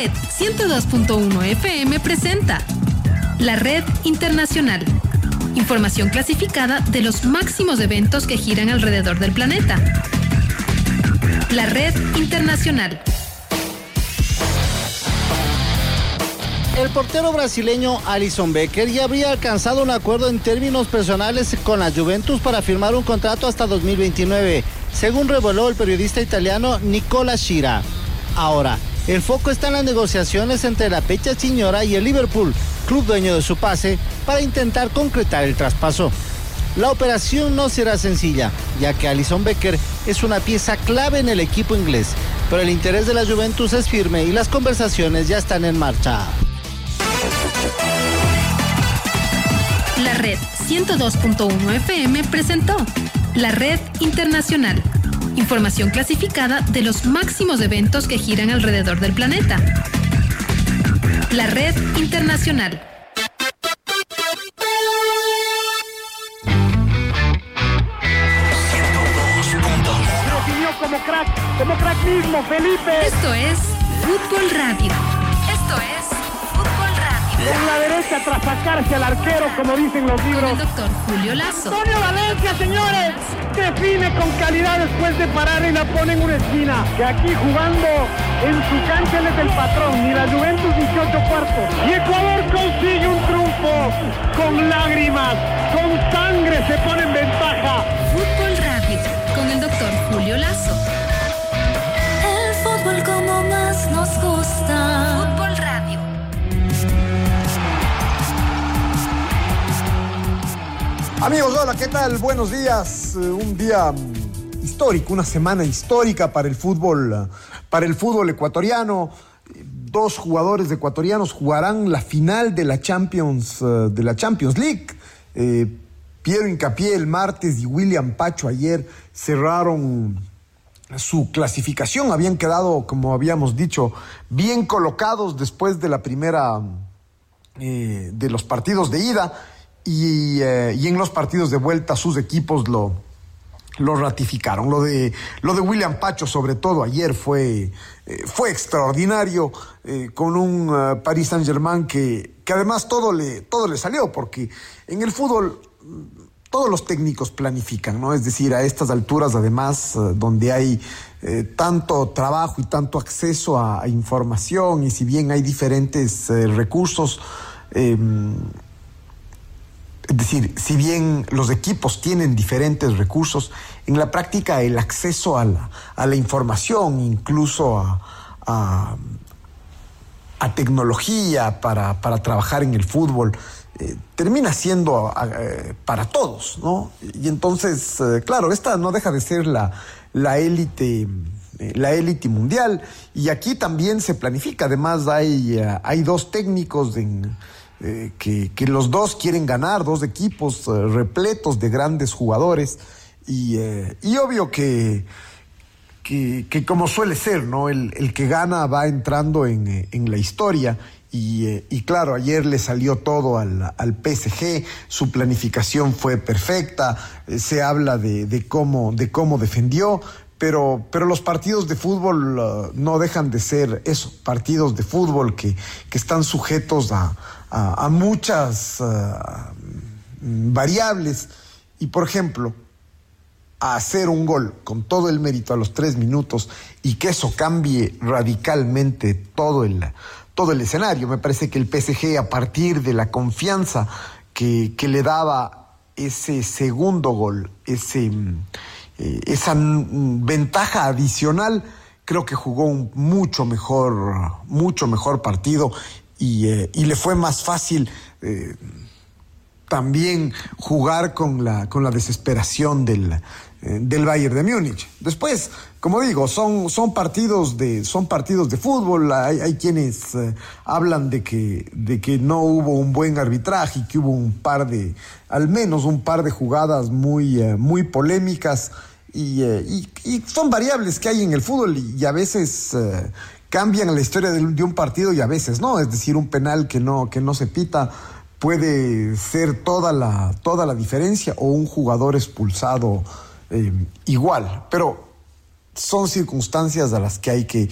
Red 102.1 FM presenta La Red Internacional. Información clasificada de los máximos eventos que giran alrededor del planeta. La Red Internacional. El portero brasileño Alisson Becker ya habría alcanzado un acuerdo en términos personales con la Juventus para firmar un contrato hasta 2029, según reveló el periodista italiano Nicola Schira. Ahora, el foco está en las negociaciones entre la Piacenza y el Liverpool, club dueño de su pase, para intentar concretar el traspaso. La operación no será sencilla, ya que Alisson Becker es una pieza clave en el equipo inglés, pero el interés de la Juventus es firme y las conversaciones ya están en marcha. La Red 102.1 FM presentó La Red Internacional. Información clasificada de los máximos eventos que giran alrededor del planeta. La Red Internacional. Definió como crack mismo, Felipe. Esto es Fútbol Radio. Esto es Fútbol Radio. Con la derecha tras sacarse al arquero, como dicen los libros. Con el doctor Julio Lazo. Antonio Valencia, señores, define con calidad después de parar y la pone en una esquina. Que aquí jugando en su cancha él es el patrón, ni la Juventus ni 8 cuartos. Y Ecuador consigue un triunfo con lágrimas, con sangre, se pone en ventaja. Fútbol Radio, con el doctor Julio Lazo. El fútbol como más nos gusta. Fútbol Radio. Amigos, hola, ¿qué tal? Buenos días. Un día histórico, una semana histórica para el fútbol ecuatoriano. 2 jugadores ecuatorianos jugarán la final de la Champions League. Piero Hincapié el martes y William Pacho ayer cerraron su clasificación. Habían quedado, como habíamos dicho, bien colocados después de la primera de los partidos de ida. Y en los partidos de vuelta sus equipos lo ratificaron. Lo de William Pacho, sobre todo ayer, fue extraordinario, con un Paris Saint-Germain que además todo le salió, porque en el fútbol todos los técnicos planifican, ¿no? Es decir, a estas alturas, además, donde hay tanto trabajo y tanto acceso a información, y si bien hay diferentes recursos, es decir, si bien los equipos tienen diferentes recursos, en la práctica el acceso a la información, incluso a tecnología para trabajar en el fútbol, termina siendo para todos, ¿no? Y entonces, claro, esta no deja de ser la élite mundial, y aquí también se planifica. Además hay 2 técnicos que los 2 quieren ganar, 2 equipos repletos de grandes jugadores, y obvio que como suele ser, ¿no? El que gana va entrando en la historia, y claro, ayer le salió todo al PSG, su planificación fue perfecta, se habla de cómo defendió. Pero los partidos de fútbol no dejan de ser eso, partidos de fútbol que están sujetos a muchas variables. Y, por ejemplo, a hacer un gol con todo el mérito a los 3 minutos y que eso cambie radicalmente todo el escenario. Me parece que el PSG, a partir de la confianza que le daba ese segundo gol, esa ventaja adicional, creo que jugó un mucho mejor partido, y le fue más fácil también jugar con la desesperación del Bayern de Múnich. Después, como digo, son partidos de fútbol. Hay quienes hablan de que no hubo un buen arbitraje y que hubo al menos un par de jugadas muy polémicas, y son variables que hay en el fútbol, y a veces cambian la historia de un partido y a veces no. Es decir, un penal que no se pita puede ser toda la diferencia, o un jugador expulsado igual, pero son circunstancias a las que hay que